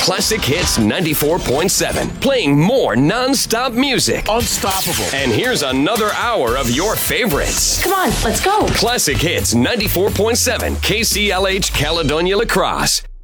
Classic Hits 94.7, playing more non-stop music. Unstoppable. And here's another hour of your favorites. Come on, let's go. Classic Hits 94.7, KCLH Caledonia La Crosse.